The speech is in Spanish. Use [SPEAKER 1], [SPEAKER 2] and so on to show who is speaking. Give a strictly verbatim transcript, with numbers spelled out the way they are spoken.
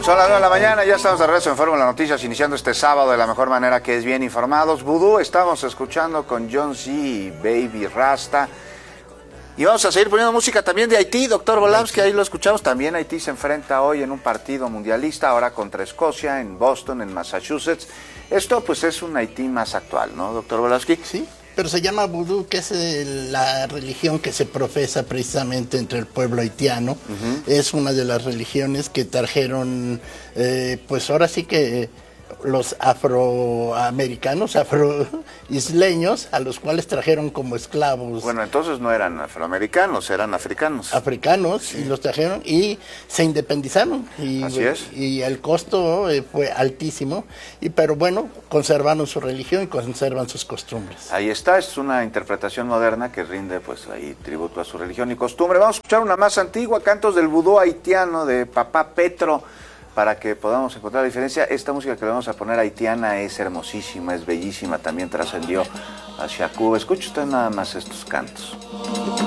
[SPEAKER 1] Son las nueve de la mañana, ya estamos de regreso en Fórmula Noticias, iniciando este sábado de la mejor manera, que es bien informados. Vudú, estamos escuchando con John C. y Baby Rasta. Y vamos a seguir poniendo música también de Haití, doctor Volamsky, ahí lo escuchamos. También Haití se enfrenta hoy en un partido mundialista, ahora contra Escocia, en Boston, en Massachusetts. Esto pues es un Haití más actual, ¿no, doctor Volamsky?
[SPEAKER 2] Sí, pero se llama vudú, que es el, la religión que se profesa precisamente entre el pueblo haitiano. Uh-huh. Es una de las religiones que trajeron, eh, pues ahora sí que los afroamericanos, afroisleños, a los cuales trajeron como esclavos.
[SPEAKER 1] Bueno, entonces no eran afroamericanos, eran africanos.
[SPEAKER 2] Africanos, sí. Y los trajeron y se independizaron. Y,
[SPEAKER 1] Así es.
[SPEAKER 2] Y el costo eh, fue altísimo, y, pero bueno, conservaron su religión y conservan sus costumbres.
[SPEAKER 1] Ahí está, es una interpretación moderna que rinde pues ahí tributo a su religión y costumbre. Vamos a escuchar una más antigua, cantos del vudú haitiano de Papá Petro, para que podamos encontrar la diferencia. Esta música que le vamos a poner haitiana es hermosísima, es bellísima, también trascendió hacia Cuba. Escuche usted nada más estos cantos.